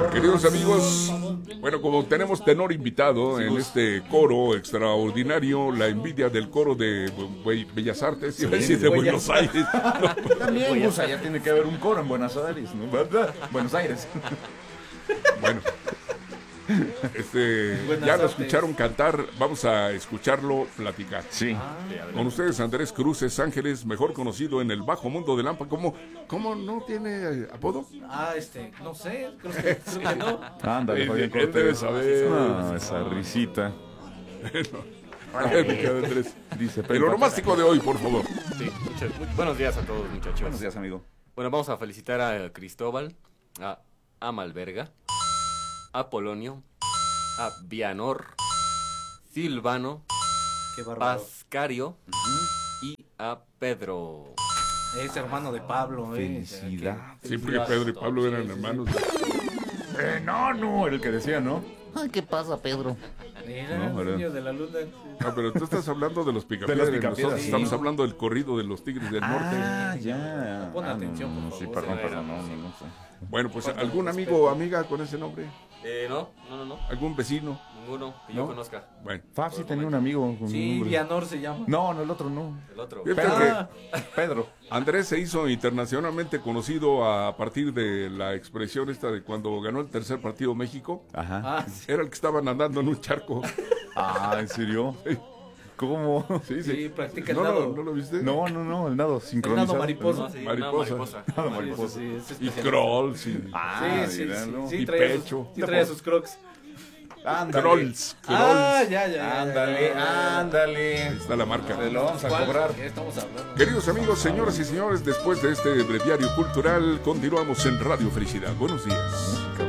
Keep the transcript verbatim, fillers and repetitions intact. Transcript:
Queridos amigos, bueno, como tenemos tenor invitado en este coro extraordinario, la envidia del coro de Be- Bellas Artes, iba a decir de Buenos Aires. No, También, o sea, ya tiene que haber un coro en Buenos Aires, ¿no? ¿Verdad? Buenos Aires. bueno, este, ya lo escucharon cantar, vamos a escucharlo platicar. Sí. Con ustedes Andrés Cruces Ángeles, mejor conocido en el bajo mundo de Lampa. ¿Cómo, cómo no tiene apodo? Ah, este, no sé, creo que, creo que no. Ándale, Él- Fabián él debe Cortés. saber. Ah, esa risita. A ver, mi querido Andrés. Dice El Pepa. onomástico de hoy, por favor. Sí, muchas- muy- buenos días a todos, muchachos. Buenos días, amigo. Bueno, vamos a felicitar a Cristóbal, a Amalberga, a Polonio, a Vianor, Silvano, Qué bárbaro. Pascario y a Pedro. Es hermano de Pablo, eh. Felicidad. Sí, porque Pedro y Pablo eran hermanos. Eh, no, no, era el que decía, ¿no? Ay, ¿qué pasa, Pedro? Era No, el ¿verdad? niño de la luna. No, pero tú estás hablando de los De picapiedras. los Picapiedras, Nosotros sí. estamos hablando del corrido de los Tigres del Norte. Ah, ya. Pon Ah, atención, no, no, por sí, favor. perdón, Sí, perdón, no, no, sí. no, no sé. Bueno, pues algún amigo o amiga con ese nombre, Eh, no, no, no, no, algún vecino. ninguno que ¿No? yo conozca. Bueno, Fab sí tenía un amigo con un Sí, nombre. Vianor se llama. No, no, el otro no. El otro. fíjate Pedro. que Pedro. Andrés se hizo internacionalmente conocido a partir de la expresión esta de cuando ganó el tercer partido México. Ajá. Ah, sí. Era el que estaba nadando en un charco. Ah, ¿en serio? ¿Cómo? Sí, Sí, practica el ¿No, nado. lo, ¿No lo viste? No, no, no, el nado sincronizado. mariposa. No, sí, Mariposa. una mariposa. Nado Sí, mariposa. sí, sí, es Y especialista. crawls y Ah, Sí, sí, sí, míralo. sí, Y traía sus- pecho. sí traía sus crocs. Ándale. crawls. Ah, crawls. ya, ya, ya. Ándale, ándale. Ahí está la marca. Se lo vamos a ¿Cuál? cobrar. ¿Qué estamos hablando? Queridos amigos, señoras y señores, después de este breviario cultural, continuamos en Radio Felicidad. Buenos días.